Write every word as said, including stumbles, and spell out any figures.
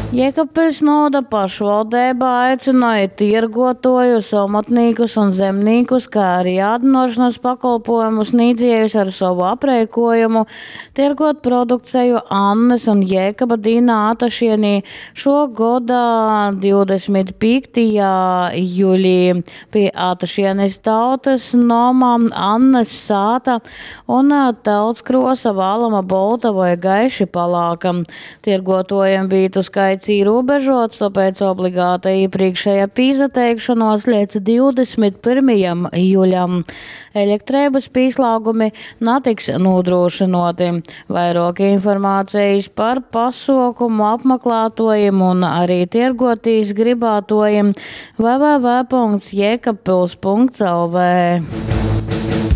Jēkabpils novada pašvaldība aicināja tirgotājus, amatniekus un zemniekus, kā arī ēdināšanas pakalpojumu sniedzējus ar savu aprēķinu tirgot produkciju Annes un Jēkaba Dīna Atašienī šo gada divdesmit piektajā jūlijā pie Atašienes tautas nomā Annes sāta un Tautskrosa Valama bolta vai gaiši palāka. Tirgotājiem bītu skaits ierobežots, tāpēc obligāta iepriekšējā pīzateikšanos līdz divdesmit pirmajam jūlijam. Elektrības pieslēgumi netiks nodrošinoti. Vairāk informācijas par pasaukumu apmeklētājiem un arī tirgotīs gribētājiem w w w punkts jēkabpils punkts l v.